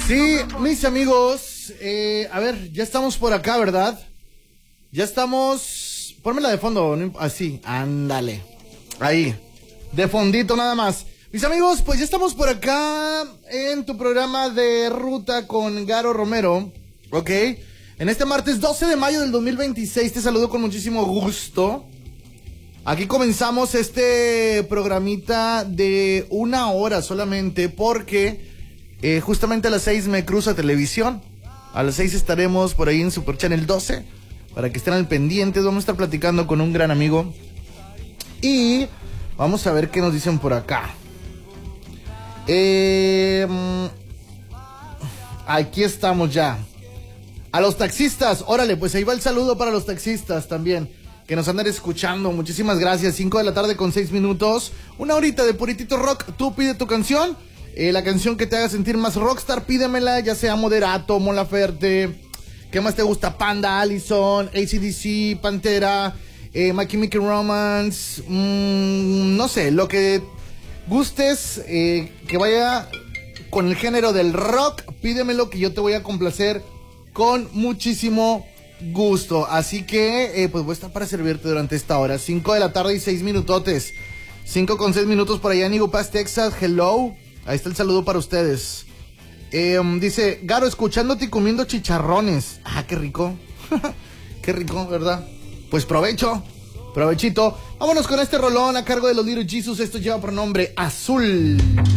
Sí, mis amigos, a ver, ya estamos por acá, ¿verdad? Ya estamos... Pónmela de fondo, así, ándale. Ahí, de fondito nada más. Mis amigos, pues ya estamos por acá en tu programa de Ruta con Garo Romero, ¿ok? En este martes 12 de mayo del 2026 te saludo con muchísimo gusto. Aquí comenzamos este programita de 1 hora solamente porque justamente a las 6 me cruzo a televisión. A las 6 estaremos por ahí en Super Channel 12 para que estén al pendiente. Vamos a estar platicando con un gran amigo y vamos a ver qué nos dicen por acá. Aquí estamos ya. A los taxistas, órale, pues ahí va el saludo para los taxistas también, que nos andan escuchando. Muchísimas gracias. 5 de la tarde con 6 minutos. 1 horita de puritito rock. Tú pide tu canción. La canción que te haga sentir más rockstar, pídemela, ya sea Moderato, Mon Laferte. ¿Qué más te gusta? Panda, Allison, AC/DC, Pantera, My Chemical Romance. No sé, lo que gustes, que vaya con el género del rock, pídemelo que yo te voy a complacer con muchísimo gusto. Así que, pues voy a estar para servirte durante esta hora. 5 de la tarde y 6 minutotes. 5 con 6 minutos por allá en Eagle Pass, Texas. Hello. Ahí está el saludo para ustedes. Dice, Garo, escuchándote y comiendo chicharrones. Ah, qué rico. Qué rico, ¿verdad? Pues provecho. Provechito. Vámonos con este rolón a cargo de los Little Jesus. Esto lleva por nombre Azul.